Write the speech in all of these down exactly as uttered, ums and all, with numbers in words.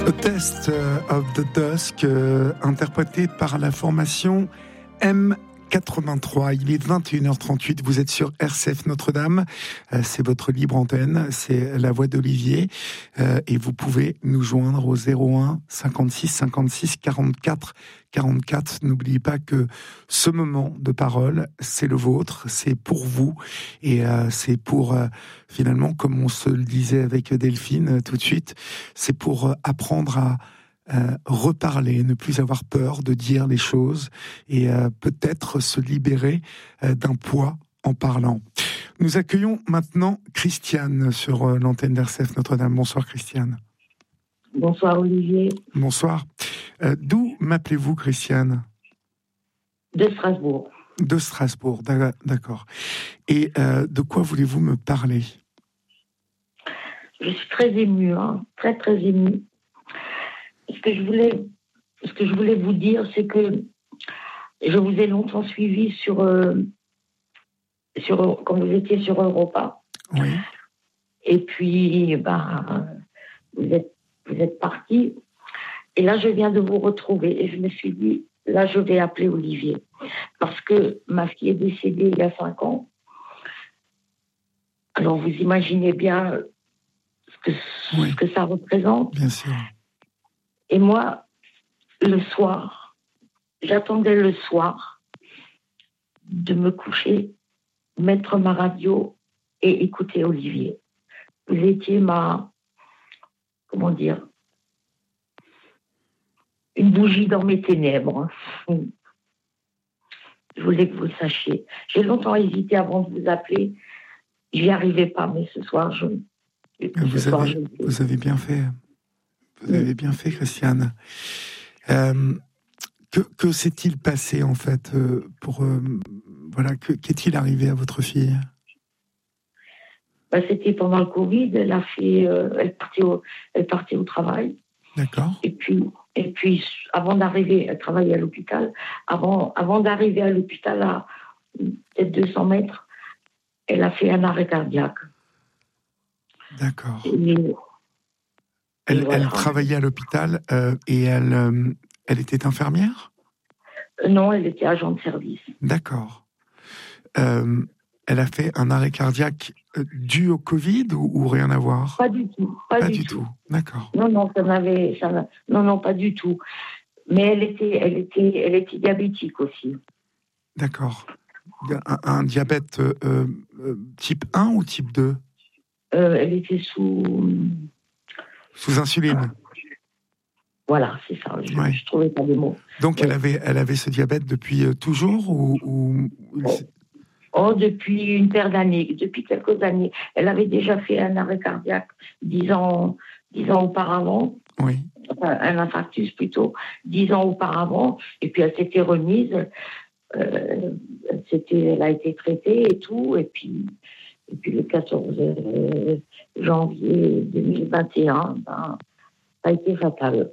A Test of the Dusk, euh, interprété par la formation M quatre-vingt-trois. Il est vingt et une heures trente-huit, vous êtes sur R C F Notre-Dame, euh, c'est votre libre antenne, c'est la voix d'Olivier, euh, et vous pouvez nous joindre au zéro un cinquante-six cinquante-six quarante-quatre quarante-quatre. N'oubliez pas que ce moment de parole, c'est le vôtre, c'est pour vous, et euh, c'est pour, euh, finalement, comme on se le disait avec Delphine euh, tout de suite, c'est pour euh, apprendre à Euh, reparler, ne plus avoir peur de dire les choses et euh, peut-être se libérer euh, d'un poids en parlant. Nous accueillons maintenant Christiane sur euh, l'antenne d'R C F Notre-Dame. Bonsoir Christiane. Bonsoir Olivier. Bonsoir. Euh, d'où m'appelez-vous Christiane ? De Strasbourg. De Strasbourg, d'accord. Et euh, de quoi voulez-vous me parler ? Je suis très émue, hein, très très émue. Ce que je voulais, ce que je voulais vous dire, c'est que je vous ai longtemps suivi sur, euh, sur quand vous étiez sur Europa. Oui. Et puis, ben, vous êtes, vous êtes parti. Et là, je viens de vous retrouver. Et je me suis dit, là, je vais appeler Olivier. Parce que ma fille est décédée il y a cinq ans. Alors, vous imaginez bien ce que, oui. ce que ça représente. Bien sûr. Et moi, le soir, j'attendais le soir de me coucher, mettre ma radio et écouter Olivier. Vous étiez ma, comment dire, une bougie dans mes ténèbres. Je voulais que vous le sachiez. J'ai longtemps hésité avant de vous appeler. J'y arrivais pas, mais ce soir, je... Vous, ce soir, avez, je... vous avez bien fait. Vous oui. avez bien fait, Christiane. Euh, que, que s'est-il passé, en fait, euh, pour... Euh, voilà, que, qu'est-il arrivé à votre fille ? Ben, c'était pendant le Covid. Elle a fait... Euh, elle, partait au, elle partait au travail. D'accord. Et puis, et puis, avant d'arriver... Elle travaillait à l'hôpital. Avant, avant d'arriver à l'hôpital, à peut-être deux cents mètres, elle a fait un arrêt cardiaque. D'accord. Et, Elle, voilà. elle travaillait à l'hôpital euh, et elle, euh, elle était infirmière ? Non, elle était agent de service. D'accord. Euh, elle a fait un arrêt cardiaque euh, dû au Covid ou, ou rien à voir ? Pas du tout. Pas, pas du, du tout. tout. D'accord. Non, non, ça n'avait, ça n'a, non, non, pas du tout. Mais elle était, elle était, elle était diabétique aussi. D'accord. Un, un diabète euh, euh, type un ou type deux ? euh, Elle était sous... Sous insuline. Voilà, c'est ça. Je, ouais. je trouvais pas de mots. Donc, ouais. elle avait, elle avait ce diabète depuis euh, toujours ou, ou... Oh. oh, depuis une paire d'années, depuis quelques années. Elle avait déjà fait un arrêt cardiaque dix ans, dix ans auparavant. Oui. Enfin, un infarctus plutôt, dix ans auparavant. Et puis, elle s'était remise. Euh, c'était, elle a été traitée et tout. Et puis, et puis le quatorze janvier deux mille vingt et un, ben, ça a été fatal.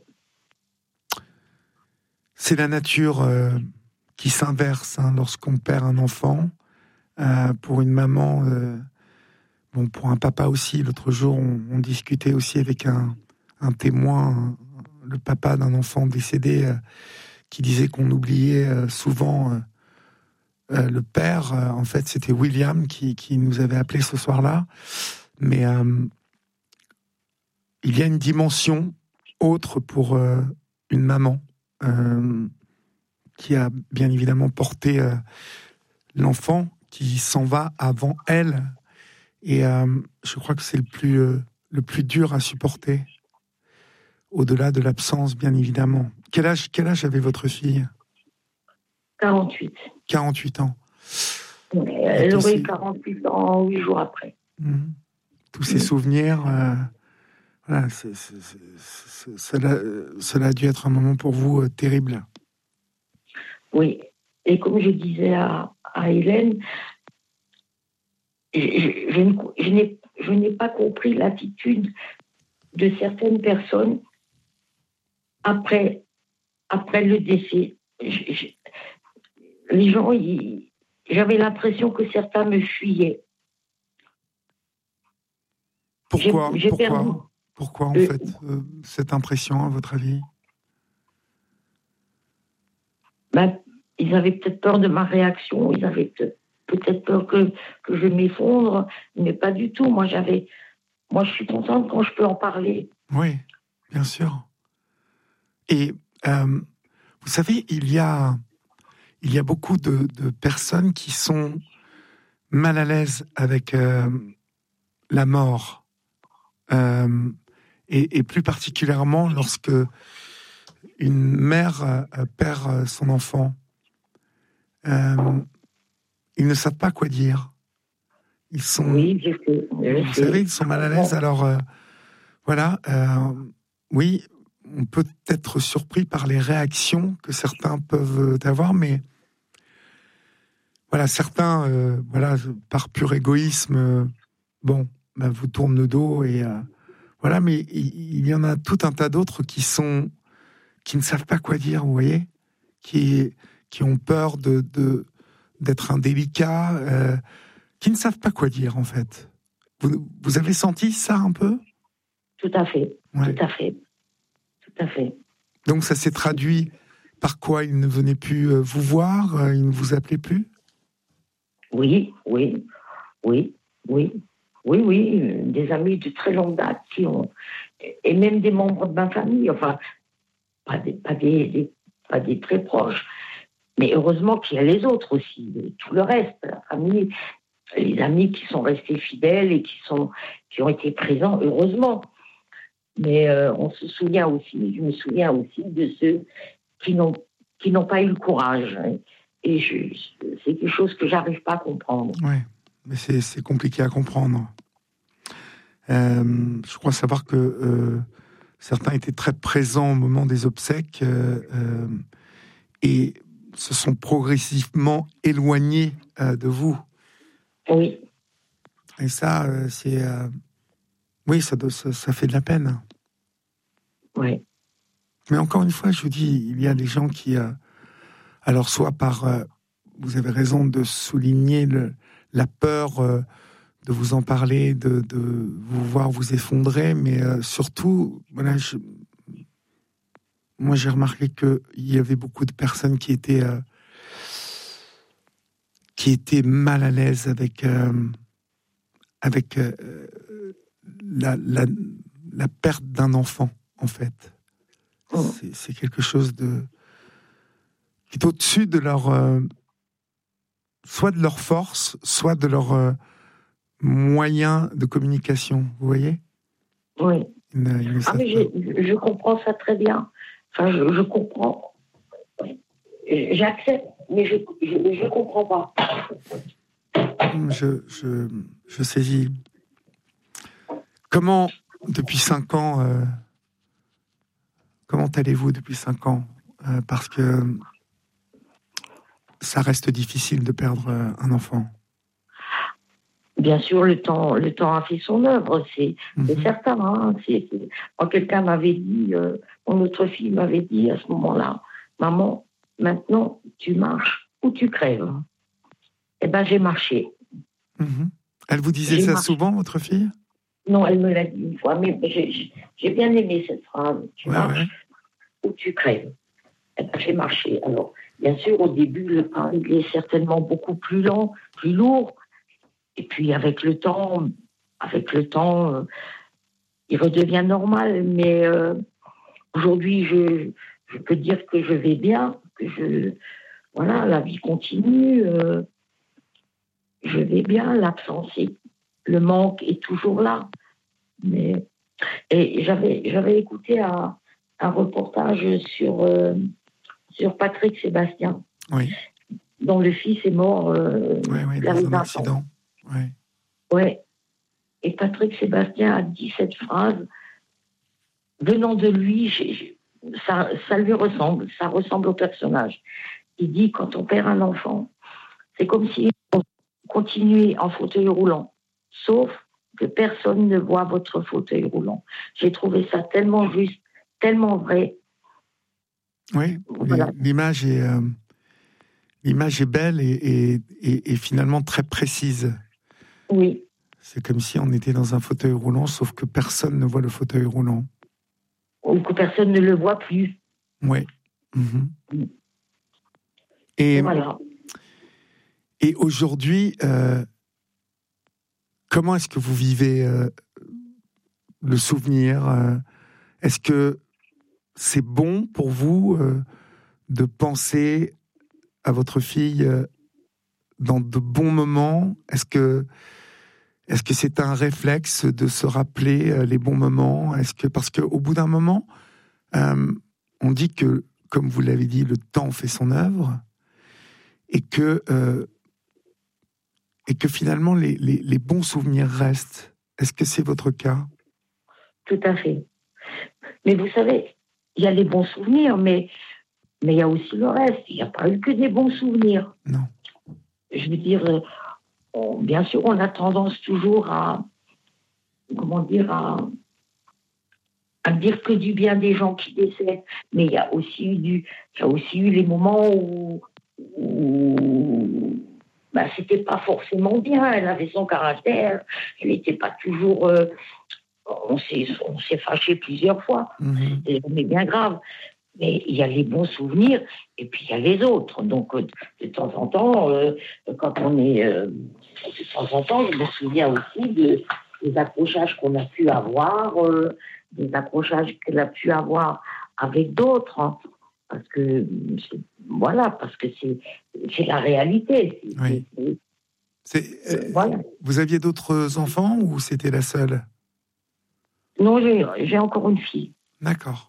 C'est la nature euh, qui s'inverse hein, lorsqu'on perd un enfant. Euh, pour une maman, euh, bon, pour un papa aussi. L'autre jour, on, on discutait aussi avec un, un témoin, un, le papa d'un enfant décédé, euh, qui disait qu'on oubliait euh, souvent euh, euh, le père. Euh, en fait, c'était William qui, qui nous avait appelé ce soir-là. Mais euh, il y a une dimension autre pour euh, une maman. Euh, qui a bien évidemment porté euh, l'enfant, qui s'en va avant elle. Et euh, je crois que c'est le plus, euh, le plus dur à supporter, au-delà de l'absence, bien évidemment. Quel âge, quel âge avait votre fille ? quarante-huit. quarante-huit ans. Elle aurait eu quarante-huit ans huit jours après. Mmh. Tous ces mmh. souvenirs... Euh, voilà, c'est, c'est, c'est, c'est, cela, cela a dû être un moment pour vous euh, terrible. Oui, et comme je disais à, à Hélène, je, je, je, je, n'ai, je n'ai pas compris l'attitude de certaines personnes après, après le décès. Je, je, les gens, ils, j'avais l'impression que certains me fuyaient. Pourquoi, j'ai, j'ai pourquoi, perdu, Pourquoi, en Euh, fait, euh, cette impression, à votre avis? ben, ils avaient peut-être peur de ma réaction, ils avaient peut- peut-être peur que, que je m'effondre, mais pas du tout. Moi, j'avais, moi, je suis contente quand je peux en parler. Oui, bien sûr. Et euh, vous savez, il y a, il y a beaucoup de, de personnes qui sont mal à l'aise avec euh, la mort, euh, et, et plus particulièrement lorsque une mère euh, perd son enfant. Euh, ils ne savent pas quoi dire. Ils sont, Oui, je sais, je vous savez, sais. ils sont mal à l'aise. Alors euh, voilà, euh, oui, on peut être surpris par les réactions que certains peuvent avoir, mais voilà, certains, euh, voilà, par pur égoïsme, euh, bon, ben, vous tournent le dos et euh, voilà, mais il, il y en a tout un tas d'autres qui sont, qui ne savent pas quoi dire, vous voyez, qui, qui ont peur de, de d'être indélicats, euh, qui ne savent pas quoi dire en fait. Vous, vous avez senti ça un peu? Tout à fait, Ouais. tout à fait, tout à fait. Donc ça s'est traduit par quoi? Il ne venait plus euh, vous voir, euh, il ne vous appelait plus? Oui, oui, oui, oui, oui, oui, euh, des amis de très longue date qui ont, et même des membres de ma famille, enfin, pas des, pas des, des- pas des très proches, mais heureusement qu'il y a les autres aussi, tout le reste, la famille, les amis qui sont restés fidèles et qui sont, qui ont été présents, heureusement. Mais euh, on se souvient aussi, je me souviens aussi de ceux qui n'ont, qui n'ont pas eu le courage. Hein. Et je, c'est quelque chose que j'arrive pas à comprendre. Oui, mais c'est, c'est compliqué à comprendre. Euh, je crois savoir que euh, certains étaient très présents au moment des obsèques euh, euh, et se sont progressivement éloignés euh, de vous. Oui. Et ça, euh, c'est... euh, oui, ça, doit- ça, ça fait de la peine. Oui. Mais encore une fois, je vous dis, il y a des gens qui... euh, alors, soit par... euh, vous avez raison de souligner le, la peur euh, de vous en parler, de, de vous voir vous effondrer, mais euh, surtout, voilà, je, moi j'ai remarqué qu'il y avait beaucoup de personnes qui étaient, euh, qui étaient mal à l'aise avec, euh, avec euh, la, la, la perte d'un enfant, en fait. Mm. C'est, c'est quelque chose de, qui est au-dessus de leur... euh, soit de leur force, soit de leur euh, moyen de communication, vous voyez? Oui. Ils ne, ils ne Ah, savent mais pas. je, je comprends ça très bien. Enfin, je, je comprends. J'accepte, mais je ne comprends pas. Je, je, je saisis. Comment, depuis cinq ans, euh, comment allez-vous depuis cinq ans? Euh, Parce que ça reste difficile de perdre euh, un enfant. Bien sûr, le temps, le temps a fait son œuvre, c'est, Mhm. c'est certain. Hein, c'est, c'est... Quand quelqu'un m'avait dit, euh, mon autre fille m'avait dit à ce moment-là, maman, maintenant tu marches ou tu crèves. Eh ben j'ai marché. Mhm. Elle vous disait J'ai ça marché. souvent, votre fille? Non, elle me l'a dit une fois, mais j'ai, j'ai, j'ai bien aimé cette phrase. Tu Ouais, marches ouais. ou tu crèves. Eh ben j'ai marché. Alors, bien sûr, au début, le pas il est certainement beaucoup plus lent, plus lourd. Et puis avec le temps, avec le temps, euh, il redevient normal. Mais euh, aujourd'hui, je, je peux dire que je vais bien, que je, voilà, la vie continue. Euh, je vais bien. L'absence, est, le manque est toujours là. Mais et j'avais, j'avais écouté un, un reportage sur euh, sur Patrick Sébastien, Oui, dont le fils est mort. Euh, oui, oui, il dans avait un vingt ans. accident. Oui. Ouais. Et Patrick Sébastien a dit cette phrase. Venant de lui, j'ai, j'ai, ça, ça lui ressemble, ça ressemble au personnage. Il dit, quand on perd un enfant, c'est comme si on continuait en fauteuil roulant, sauf que personne ne voit votre fauteuil roulant. J'ai trouvé ça tellement juste, tellement vrai. Oui, Voilà. l'image est, euh, l'image est belle et, et, et, et finalement très précise. Oui. C'est comme si on était dans un fauteuil roulant, sauf que personne ne voit le fauteuil roulant. Ou que personne ne le voit plus. Oui. Mmh. Et, voilà. Et aujourd'hui, euh, comment est-ce que vous vivez euh, le souvenir euh, Est-ce que c'est bon pour vous euh, de penser à votre fille euh, dans de bons moments? Est-ce que est-ce que c'est un réflexe de se rappeler euh, les bons moments? Est-ce que parce qu'au bout d'un moment, euh, on dit que, comme vous l'avez dit, le temps fait son œuvre, et que euh, et que finalement les, les, les bons souvenirs restent. Est-ce que c'est votre cas? Tout à fait. Mais vous savez, il y a les bons souvenirs, mais mais il y a aussi le reste. Il n'y a pas eu que des bons souvenirs. Non. Je veux dire, on, bien sûr, on a tendance toujours à, comment dire, à, à dire que du bien des gens qui décèdent. Mais il y a aussi eu, du, il y a aussi eu les moments où, où ben, c'était pas forcément bien. Elle avait son caractère. Elle n'était pas toujours... Euh, on s'est, on s'est fâché plusieurs fois. Mmh. C'est bien grave. Mais il y a les bons souvenirs et puis il y a les autres. Donc, de temps en temps, euh, quand on est... Euh, de temps en temps, je me souviens aussi de, des accrochages qu'on a pu avoir, euh, des accrochages qu'elle a pu avoir avec d'autres. Hein, parce que, voilà, parce que c'est, c'est la réalité. C'est, oui. c'est, c'est, euh, voilà. Vous aviez d'autres enfants ou c'était la seule? Non, j'ai, j'ai encore une fille. D'accord.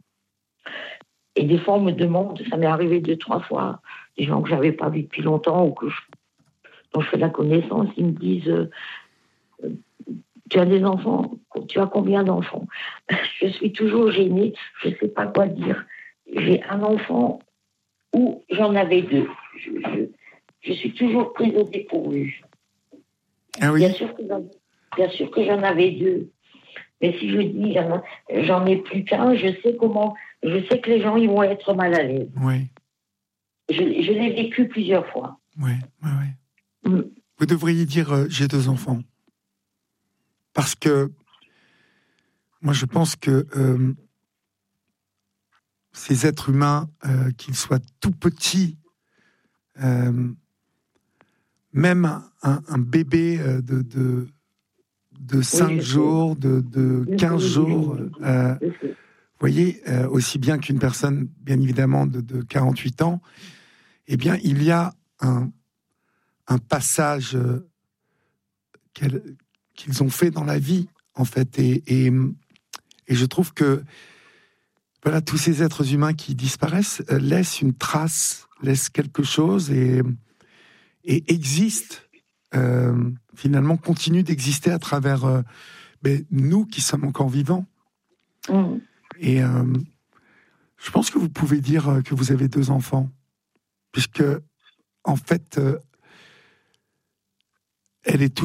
Et des fois, on me demande, ça m'est arrivé deux, trois fois, des gens que je n'avais pas vus depuis longtemps ou que je, dont je fais la connaissance, ils me disent euh, tu as des enfants? Tu as combien d'enfants? Je suis toujours gênée, je ne sais pas quoi dire. J'ai un enfant ou j'en avais deux. Je, je, je suis toujours prise au dépourvu. Ah oui? Bien sûr que j'en, bien sûr que j'en avais deux. Mais si je dis j'en, j'en ai plus qu'un, je sais comment, je sais que les gens ils vont être mal à l'aise. Oui. Je, je l'ai vécu plusieurs fois. Oui, oui, oui. Mm. Vous devriez dire euh, j'ai deux enfants. Parce que moi je pense que euh, ces êtres humains, euh, qu'ils soient tout petits, euh, même un, un bébé euh, de, de, de cinq oui, jours, de, de quinze jours, euh, vous voyez, euh, aussi bien qu'une personne, bien évidemment, de, de quarante-huit ans, eh bien, il y a un, un passage euh, qu'ils ont fait dans la vie, en fait. Et, et, et je trouve que voilà, tous ces êtres humains qui disparaissent euh, laissent une trace, laissent quelque chose et, et existent, euh, finalement, continuent d'exister à travers euh, ben, nous qui sommes encore vivants. Mmh. Et euh, je pense que vous pouvez dire que vous avez deux enfants, puisque, en fait, euh, elle est toute